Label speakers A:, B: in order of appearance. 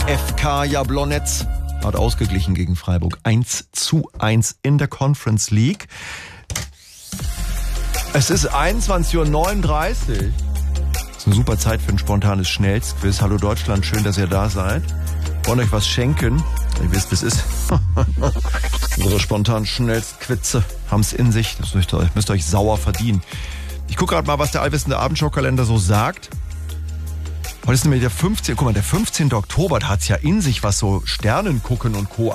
A: FK Jablonec hat ausgeglichen gegen Freiburg. 1:1 in der Conference League. Es ist 21:39 Uhr. Das ist eine super Zeit für ein spontanes Schnellsquiz. Hallo Deutschland, schön, dass ihr da seid. Wollen euch was schenken? Ihr wisst, wie es ist. Unsere spontanen Schnellsquizze haben es in sich. Das müsst ihr euch sauer verdienen. Ich gucke gerade mal, was der allwissende Abendschau-Kalender so sagt. Heute ist nämlich der 15. Oktober, da hat es ja in sich, was so Sternen gucken und Co.